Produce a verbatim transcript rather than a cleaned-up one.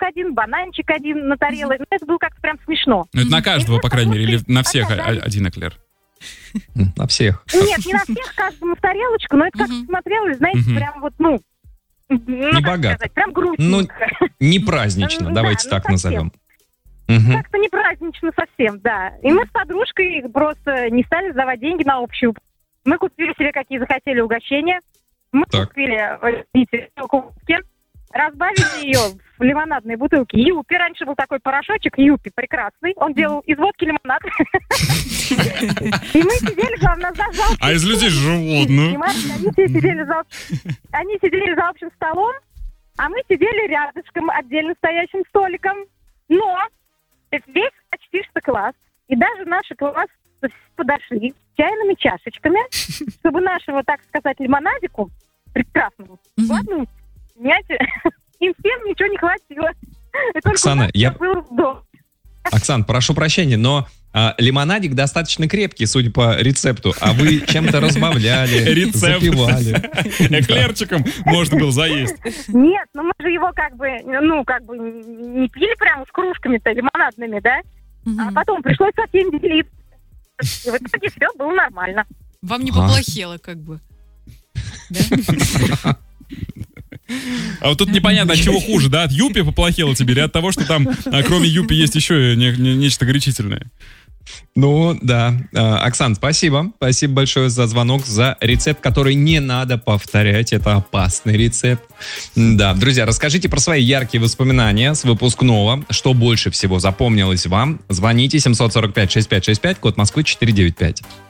один, бананчик один на тарелке. Это было как-то прям смешно. Ну, это на каждого, по крайней мере, или на всех показали. один эклер? На всех. Нет, не на всех, каждому в тарелочку, но это как-то смотрелось, знаете, Мгм. прям вот, ну, ну, Не как богато. сказать, прям Ну, грустненько. не празднично, Да, давайте ну, так совсем. назовем. Мгм. Как-то не празднично совсем, да. И мы с подружкой просто не стали сдавать деньги на общую. Мы купили себе какие захотели угощения. Мы Так. купили, э, видите, кубки, разбавили ее в лимонадной бутылке Юпи. Раньше был такой порошочек Юпи прекрасный. Он делал из водки лимонад. И мы сидели, главное, за за А из людей животных. Понимаете, они все сидели за они сидели за общим столом, а мы сидели рядышком, отдельно стоящим столиком. Но весь почти что класс, и даже наши классы подошли с чайными чашечками, чтобы нашего, так сказать, лимонадику прекрасному глотнуть. Понимаете, им всем ничего не хватило. И только Оксана, у нас я- был вдох. Оксан, прошу прощения, но а, лимонадик достаточно крепкий, судя по рецепту, а вы чем-то разбавляли, Рецепт. запивали. Эклерчиком можно было заесть. Нет, ну мы же его как бы, ну, как бы не пили прямо с кружками-то лимонадными, да? А потом пришлось со всеми делиться. И в итоге все было нормально. Вам не Ага. поплохело, как бы. А вот тут непонятно, от чего хуже, да? От Юпи поплохело тебе или от того, что там, а, кроме Юпи, есть еще не- не- нечто горячительное? Ну, да. А, Оксан, спасибо. Спасибо большое за звонок, за рецепт, который не надо повторять. Это опасный рецепт. Да, друзья, расскажите про свои яркие воспоминания с выпускного. Что больше всего запомнилось вам? Звоните семь четыре пять шесть пять шесть пять, код Москвы четыреста девяносто пять.